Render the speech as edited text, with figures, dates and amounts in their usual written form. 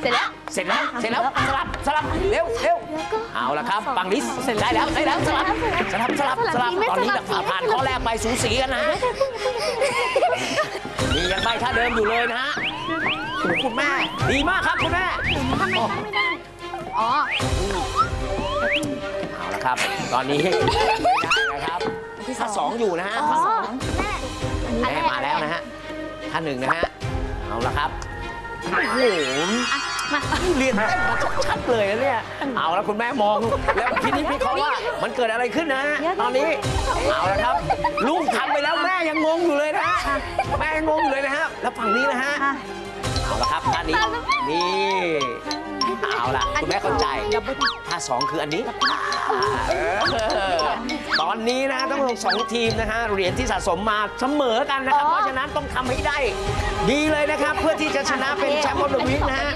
เสร็จแล้วสลับเร็วเอาละครับฝั่งนี้ได้แล้วสลับตอนนี้ผ่านข้อแรกไปสูสีกันนะนี่ยังใบท่าเดิมอยู่เลยนะฮะคุณแม่ดีมากครับคุณแม่ทำไมตั้งไม่ได้อ๋อเอาละครับตอนนี้ไม่ได้นะครับท่า2อยู่นะฮะท่า2แม่มาแล้วนะฮะท่า1นะฮะเอาละครับโอ้โหเรียนเต้นมาชัดๆเลยนะเนี่ยเอาแล้วคุณแม่มองแล้วพี่เขาว่ามันเกิดอะไรขึ้นนะตอนนี้เอาละครับลูกทำไปแล้วแม่ยังงงอยู่เลยนะแม่ยังงงอยู่เลยนะฮะแล้วฝั่งนี้นะฮะเอาละครับท่านี้นี่เอาละคุณแม่เข้าใจท่า2คืออันนี้ตอนนี้นะต้องลง2ทีมนะฮะเหรียญที่สะสมมาเสมอกันนะครับเพราะฉะนั้นต้องทำให้ได้ดีเลยนะครับเพื่อที่จะชนะเป็นแชมป์โอลิมปิกนะฮะ